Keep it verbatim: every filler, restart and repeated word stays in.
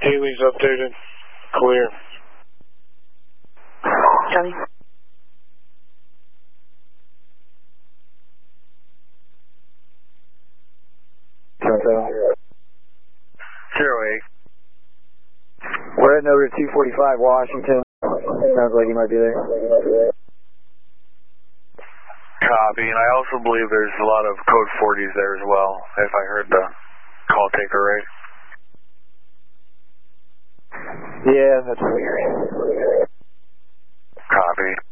Haley's updated. Clear. Copy. Zero eight. We're heading over to two forty-five Washington. Sounds like he might be there. Copy, and I also believe there's a lot of code forties there as well, if I heard the call taker right. Yeah, that's weird. Copy.